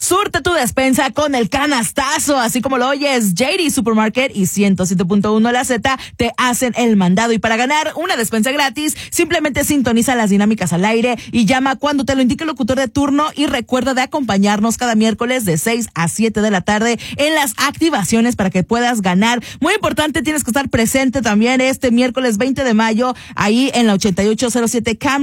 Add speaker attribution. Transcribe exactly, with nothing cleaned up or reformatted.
Speaker 1: Surte tu despensa con el canastazo, así como lo oyes. J D Supermarket y ciento siete punto uno La Z te hacen el mandado. Y para ganar una despensa gratis, simplemente sintoniza las dinámicas al aire y llama cuando te lo indique el locutor de turno. Y recuerda de acompañarnos cada miércoles de seis a siete de la tarde en las activaciones para que puedas ganar. Muy importante, tienes que estar presente también este miércoles veinte de mayo ahí en la ochenta y ocho cero siete Cam